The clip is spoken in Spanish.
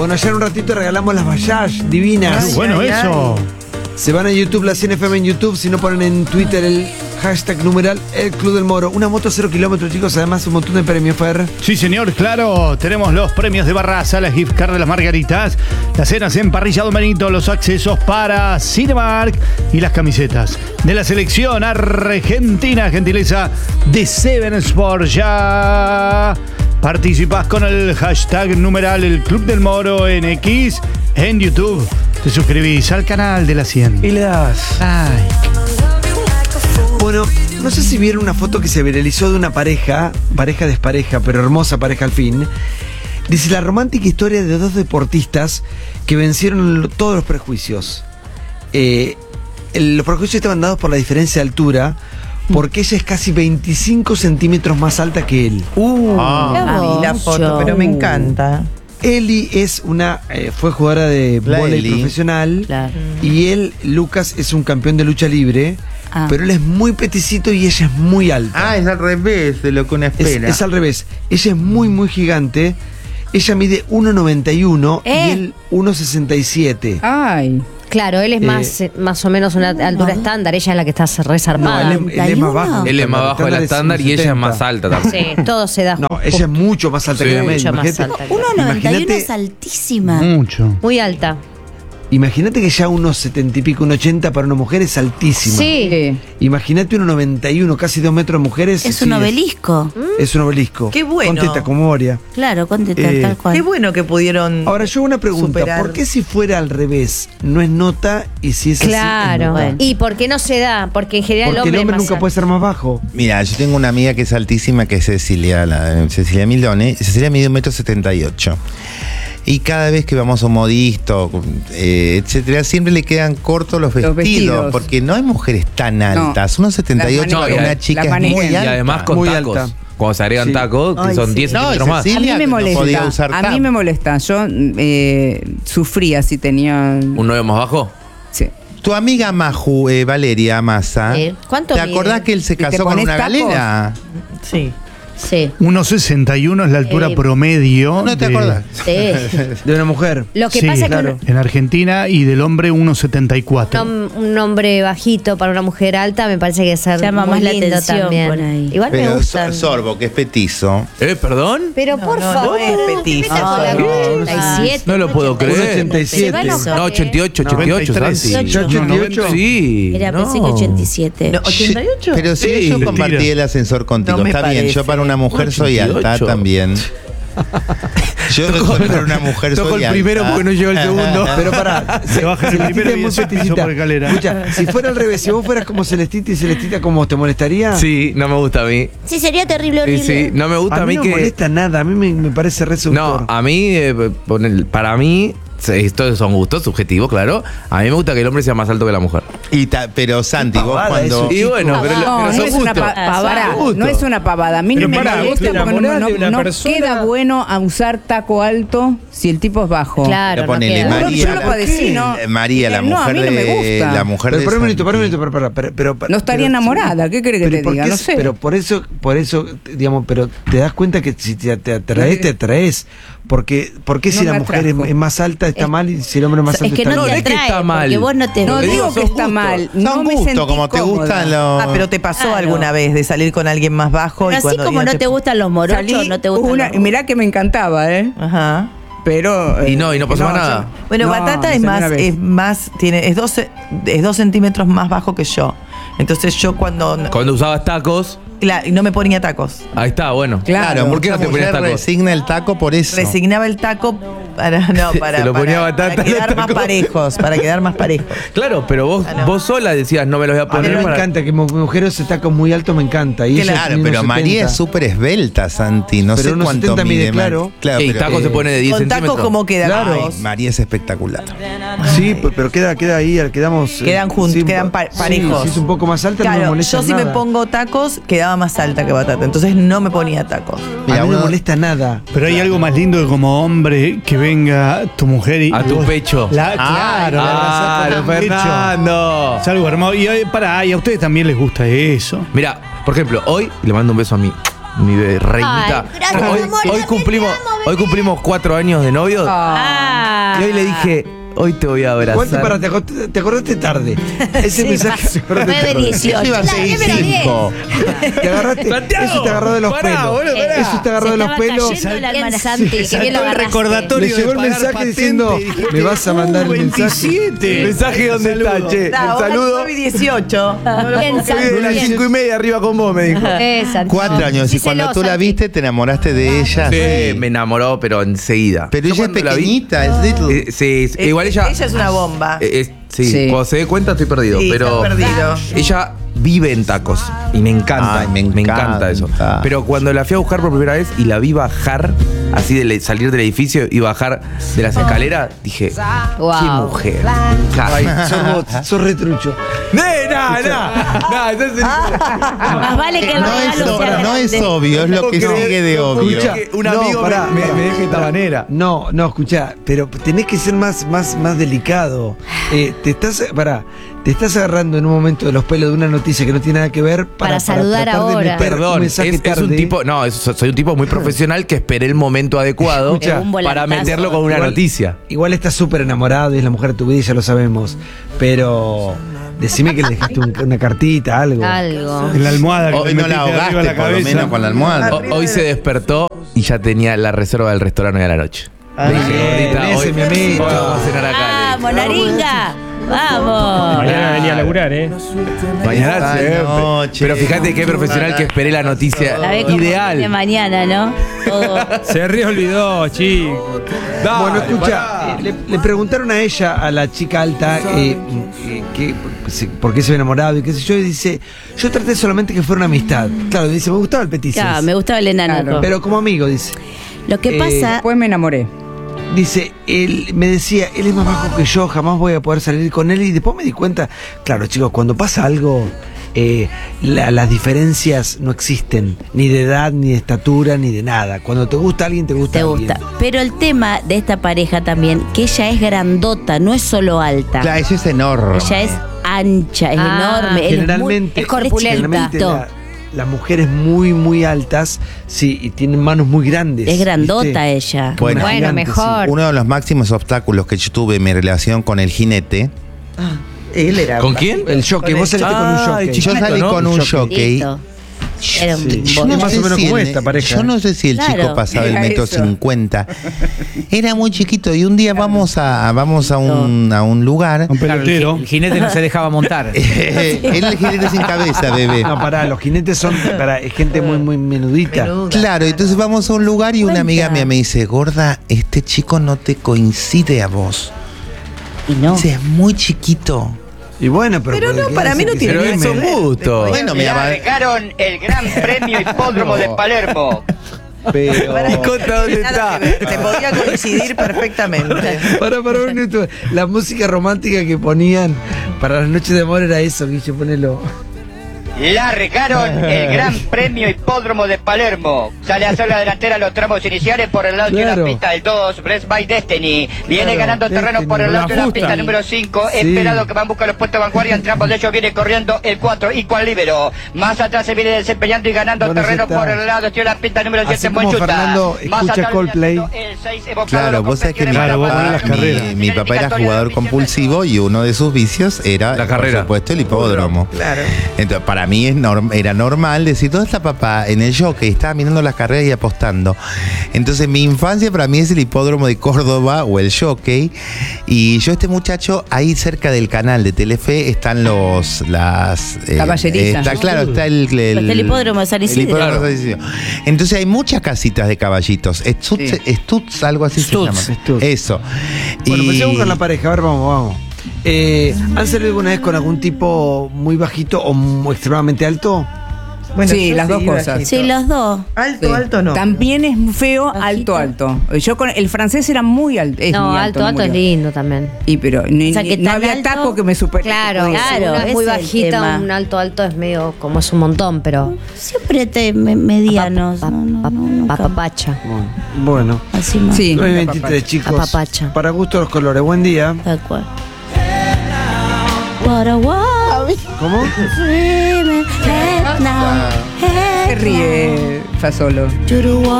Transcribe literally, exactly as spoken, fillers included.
Bueno, ayer un ratito regalamos las Bayash divinas. Ay, bueno, ay, eso. Ay. Se van a YouTube, la C N F M en YouTube. Si no, ponen en Twitter el hashtag numeral El Club del Moro. Una moto cero kilómetros, chicos. Además, un montón de premios, Fer. Sí, señor, claro. Tenemos los premios de Barraza, las gift cards de las Margaritas, las cenas en Parrillado Benito, los accesos para Cinemark y las camisetas de la selección argentina, gentileza de Seven Sports. Ya participás con el hashtag numeral El Club del Moro en X, en YouTube. Te suscribís al canal de la cien. Y le das. Ay. Bueno, no sé si vieron una foto que se viralizó de una pareja, pareja despareja, pero hermosa pareja al fin. Dice la romántica historia de dos deportistas que vencieron todos los prejuicios. Eh, el, los prejuicios estaban dados por la diferencia de altura, porque ella es casi veinticinco centímetros más alta que él. Uh, ah. vi la foto, pero me encanta. Eli es una, eh, fue jugadora de vóley profesional, claro. Y él, Lucas, es un campeón de lucha libre, ah. pero él es muy peticito y ella es muy alta. Ah, es al revés de lo que uno espera. Es, es al revés. Ella es muy, muy gigante. Ella mide uno noventa y uno ¿Eh? y él uno sesenta y siete. Ay. Claro, él es más, eh, más o menos una altura no. estándar, ella es la que está resarmada. No, él, es, él es más bajo. Él es más bajo del estándar y ella es más alta también. Sí, todo se da. No, ella es mucho más alta sí. que la media. uno noventa y uno es altísima. Mucho. Muy alta. Imagínate que ya unos setenta y pico, un ochenta para una mujer es altísima. Sí. Imagínate uno noventa y uno, casi dos metros de mujeres. Es sí, un obelisco. Es, es un obelisco. Qué bueno. Con teta, con Moria. Claro, con teta, eh, tal cual. Qué bueno que pudieron. Ahora, yo una pregunta. Superar. ¿Por qué si fuera al revés no es nota y si es claro. así es nota? ¿Y por qué no se da? Porque en general Porque el hombre, el hombre nunca alto. puede ser más bajo. Mira, yo tengo una amiga que es altísima, que es Cecilia, la, Cecilia Milone. Cecilia mide un metro setenta y ocho. Y cada vez que vamos a un modisto, eh, etcétera, siempre le quedan cortos los vestidos, los vestidos, porque no hay mujeres tan altas. No. uno setenta y ocho para una hay, chica es muy alta. Y además con muy tacos. Alta. Cuando se agregan sí. tacos, que Ay, son sí. diez no, centímetros más. A mí me molesta. No usar a mí me molesta. Yo eh, sufría si tenía. ¿Un novio más bajo? Sí. Tu amiga Maju, eh, Valeria Massa. ¿Eh? ¿Cuánto ¿Te mide? acordás que él se casó con una tacos? galera? Sí. Sí. uno sesenta y uno es la altura eh, promedio. ¿No te de, acordás? Sí. De una mujer. Lo que sí, pasa claro. es que en Argentina y del hombre uno setenta y cuatro. Un, un hombre bajito para una mujer alta me parece que es llama muy más la lindo atención también. por ahí. Igual pero me gusta. Sorbo, que es petizo. ¿Eh, perdón? Pero no, por no, favor. no es petizo. Ah, No, ochenta y siete. No lo puedo creer. ochenta y siete. No, ochenta y ocho, ochenta y ocho, Santi. ochenta y ocho. Sí. Era no. pensé que ochenta y siete. No, ¿ochenta y ocho? Pero si Sí, yo mentira. compartí el ascensor contigo, No me está bien. parece. Yo para una mujer soy alta también. Yo para una mujer Toco soy el alta. primero porque no llegó el segundo. Pero pará, Se baja el primero y muy eso piso peticita. por escalera. Escucha, si fuera al revés, si vos fueras como Celestita y Celestita, ¿cómo te molestaría? Sí, no me gusta a mí. Sí, sería terrible, Sí, horrible. sí, no me gusta A a mí mí no que. me molesta nada, a mí me, me parece re seductor. No, a mí, eh, ponele, para mí, esto son gustos subjetivos, claro. A mí me gusta que el hombre sea más alto que la mujer. Y ta, pero Santi, vos pavada cuando. eso. Y bueno, pero, No, pero no son es una gustos. pa- pavada. Son gustos. No es una pavada. A mí Pero no me pará, molesta vos te porque no, enamorás no- de una no persona. queda bueno a usar taco alto si el tipo es bajo. Claro, Pero no ponele, queda. María. Yo lo padecí, ¿no? Eh, María, la No, a mujer mí no me de. gusta. La mujer Pero, de pero un minuto, para un Santi. minuto, para, para, pero, pero, No estaría pero- enamorada. ¿Qué querés que pero te ¿por diga? qué No es- sé. Pero por eso, por eso, digamos, pero te das cuenta que si te, te atraes, te atraes. Porque, porque si No la me mujer es, atrajo. es más alta está mal y si el hombre es más Es alto que está no bien? te es que atrae, está mal. porque vos no te... No Le digo digo, que son está gustos. mal. Son No me gustos, sentí como te cómoda. gustan los. Ah, pero te pasó Claro. alguna vez de salir con alguien más bajo. Pero y así cuando, como y no te gustan los morochos, Salí no te gustan una, los... mirá que me encantaba, ¿eh? Ajá. Pero. Y eh, no, y no pasó más nada. yo- Bueno, no, Batata me es salió más, una vez. es más, tiene, es dos, es dos centímetros más bajo que yo. Entonces yo cuando, Cuando usabas tacos, la- y no me ponía tacos. ahí está, bueno. Claro. ¿Por qué no Esa te ponías mujer tacos? resigna el taco por eso. Resignaba el taco para, no, para, Se lo ponía para- Batata para en el quedar más taco. parejos, para quedar más parejos. Claro, pero vos, Ah, no. vos sola decías, no me los voy a A mí poner me para... encanta que mi mujer ese taco muy alto, me encanta. Y ella Claro, tiene pero unos María setenta. es súper esbelta, Santi. No Pero sé unos cuánto setenta mide, mide. claro. Mar- claro, Y pero- taco se pone de diez Con centímetros. tacos como quedan Claro. todos. Ay, María es espectacular. Sí, p- pero queda, queda ahí, quedamos. eh, Quedan juntos, sí, quedan pa- sí, parejos. si es un poco más alta, no me Claro, molesta yo si nada. me pongo tacos, quedaba más alta que Batata. Entonces no me ponía tacos. Mira, a mí no uno- me molesta nada. Pero hay algo más lindo que como hombre que venga tu mujer y. A tu vos- pecho. La, claro, la abrazás ¡Claro, con el pecho. Fernando! Es algo hermoso. Y eh, pará, y a ustedes también les gusta eso. Mira, por ejemplo, hoy le mando un beso a mi, mi bebé, reinita. Ay, gracias, hoy, amor, hoy también cumplimos, te amo, bebé. hoy cumplimos cuatro años de novios. Ah. Y hoy le dije, hoy te voy a abrazar. ¿Cuánto para? Te, acor- te acordaste tarde. Ese Sí, mensaje te acordaste nueve tarde. dieciocho. Yo iba a La seguir número diez. cinco. Te agarraste. Santiago, Eso te agarró de los pará, pelos. boludo, pará. Eso te agarró de los pelos. Bien, Santi, que bien lo Saltó el agarraste. recordatorio Le llegó de el pagar mensaje patente diciendo, y dijiste, me vas a mandar "Uh, el mensaje". veintisiete. ¿Mensaje dónde está, che? El saludo. nueve y dieciocho. No lo Bien, puedo Santi. creer. De las Bien. cinco y media arriba con vos, me dijo. Eh, Santi. Cuatro años. Y cuando Díselo, tú la Santi. viste, te enamoraste de ella. Sí, me enamoró, pero enseguida. Pero Yo ella es cuando la vi- pequeñita, es little. Eh, sí, sí, igual ella. Ella es una bomba. eh, es- sí, Sí. cuando se dé cuenta estoy perdido. Sí, pero está perdido. ella vive en tacos y me encanta. Ay, me encanta eso. encanta. Pero cuando la fui a buscar por primera vez y la vi bajar, así de salir del edificio y bajar de las escaleras, dije, Wow. qué mujer. Ay, sos vos, sos retrucho. Nena, nena, nada, eso es Más vale que el No es, regalo ob- sea no es grande. obvio, es lo que No, sigue de no, obvio. escucha. que un amigo me- me- me deje de esta manera. No, no, escuchá, pero tenés que ser más, más, más delicado. Eh, te estás, pará, te estás agarrando en un momento de los pelos de una noticia que no tiene nada que ver para, Para saludar tratar de ahora. meter un Perdón, es, mensaje es un tarde. tipo, no, es- soy un tipo muy profesional que esperé el momento adecuado Escucha, un para volantazo. meterlo con una Igual- noticia. Igual estás súper enamorado y es la mujer de tu vida y ya lo sabemos. Pero decime que le dejaste un- una cartita, algo. Algo. En la almohada que Hoy te no metiste la arriba ahogaste, de la por lo cabeza. menos con la almohada. O- hoy se despertó y ya tenía la reserva del restaurante hoy a la noche. Le dije, bien, gordita, ese hoy, mi amigo. hoy vamos a cenar acá. le Vamos, Naringa. Vamos. Mañana venía a laburar, ¿eh? dije. Mañana Ay, siempre. no, che. Pero fíjate qué profesional que esperé la noticia La ve como de ideal. mañana, ¿no? Todo. Se re olvidó, chico. Dale, Bueno, escucha, pará. eh, le, le preguntaron a ella, a la chica alta, eh, eh, que, se- por qué se había enamorado y qué sé yo, y dice, yo traté solamente que fuera una amistad. Claro, dice, me gustaba el petices. Claro, me gustaba el enano. Claro. Pero como amigo, dice. Lo que Eh, pasa, Después me enamoré. Dice, él me decía, él es más bajo que yo, jamás voy a poder salir con él. Y después me di cuenta, claro, chicos, cuando pasa algo, eh, la- las diferencias no existen, ni de edad, ni de estatura, ni de nada. Cuando te gusta alguien, te gusta te alguien. gusta. Pero el tema de esta pareja también, que ella es grandota, no es solo alta. Claro, ella es enorme. Ella es ancha, es Ah, enorme. él es muy- Generalmente, es corpulenta. generalmente la- las mujeres muy, muy altas, sí, y tienen manos muy grandes. Es grandota ¿viste? ella. Bueno, Una Bueno, gigante, mejor. Uno de los máximos obstáculos que yo tuve en mi relación con el jinete. Él era. ¿Con quién? El jockey, vos saliste con un Ay, jockey. Yo chiquito, salí ¿no? con un Jockey. jockey. Listo. Era un Sí. Yo bo- no, Es más sé o menos si como el- esta pareja. yo no sé si el Claro. chico pasaba el Era metro eso. cincuenta. Era muy chiquito y un día vamos a vamos a un, a un lugar. Un pelotero. El jinete no se dejaba montar. Él el jinete sin cabeza, bebé. No, pará, los jinetes son para gente muy, muy menudita. Menuda. Claro, entonces vamos a un lugar y una Cuenta. amiga mía me dice, gorda, este chico no te coincide a vos. Y no. Dice, es muy chiquito. Y bueno, pero. Pero no, ¿qué para hace mí no que tiene se Pero nada es que un ver. gusto. Bueno, me llama. Largaron el Gran Premio Hipódromo de Palermo. Pero. Contra dónde Nada está. que ver, te podía coincidir perfectamente. Para, para un minuto. La música romántica que ponían para las noches de amor era eso, Guille, ponelo. Largaron el Gran Premio Hipódromo de Palermo. Sale a hacer la delantera los tramos iniciales por el lado de Claro. la pista del dos, Blessed by Destiny. Viene Claro, ganando terreno Destiny. por el lado La de la justa. pista número cinco. Sí. Esperado que va en busca de los puestos de vanguardia. En tramos de ellos viene corriendo el cuatro, Equal Libero. Más atrás se viene desempeñando y ganando Bueno, terreno ya está. por el lado de la pista número Así siete, como Monchuta. Fernando Más escucha atrás Coldplay. viene el seis, evocado Claro, los vos sabés que mi competidores Claro, vos para ponés papá, las carreras. mi, mi papá era jugador compulsivo y uno de sus vicios era, La carrera. por supuesto, el hipódromo. Claro. Entonces, para mí es norm- era normal decir, ¿dónde está papá? En el jockey, estaba mirando las carreras y apostando. Entonces, mi infancia para mí es el hipódromo de Córdoba o el jockey. Y yo, este muchacho, ahí cerca del canal de Telefe están los, las... eh, Caballerizas. Está claro, está el... el, Está el hipódromo de San Isidro. el hipódromo Claro. de San Isidro. Entonces, hay muchas casitas de caballitos. Stutz, Sí. Stutz, algo así Stutz, se llama. Stutz. Eso. Bueno, Y- empecemos con la pareja, a ver, vamos, vamos. Eh, ¿Han salido alguna vez con algún tipo muy bajito o muy extremadamente alto? Bueno, Sí, yo las dos seguí cosas. bajito. Sí, los dos. Alto, Sí. alto no. También es feo, Bajito. alto, alto. Yo con el francés era muy alto. es No, muy alto, no alto es murió. lindo también. Y pero ni- O sea, que ni- no tan había alto- taco que me supere. Claro, que pudiese. Claro, si uno es muy ese es el bajita, tema. un alto alto es medio como es un montón, pero Siempre te me- medianos. Pa- no, no, pa- no, nunca. papapacha. Bueno, Así más. Sí. nueve veintitrés, chicos. Apapacha. Para gusto los colores. Buen día. Tal cual. Paraguay. ¿Cómo? Dreaming, head now, head Se ríe Fasolo. now. Uruguay.